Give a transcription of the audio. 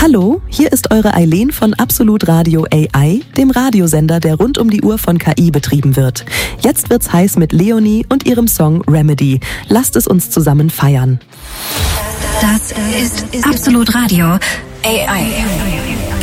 Hallo, hier ist eure Eileen von Absolut Radio AI, dem Radiosender, der rund um die Uhr von KI betrieben wird. Jetzt wird's heiß mit Leonie und ihrem Song Remedy. Lasst es uns zusammen feiern. Das ist Absolut Radio AI.